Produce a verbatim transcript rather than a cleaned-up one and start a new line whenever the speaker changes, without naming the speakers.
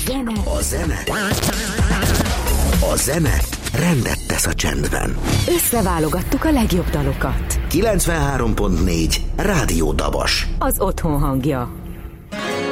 zene,
a zene, a zene rendet tesz a csendben.
Összeválogattuk a legjobb dalokat.
kilencvenhárom pont négy Rádió Dabas.
Az otthon hangja.